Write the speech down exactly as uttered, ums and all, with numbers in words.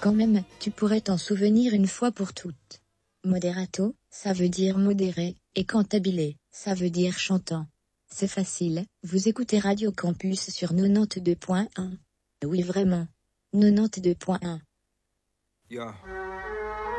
Quand même, tu pourrais t'en souvenir une fois pour toutes. Moderato, ça veut dire modéré, et cantabile, ça veut dire chantant. C'est facile, vous écoutez Radio Campus sur quatre-vingt-deux point un. Oui vraiment. quatre-vingt-deux point un. Yeah.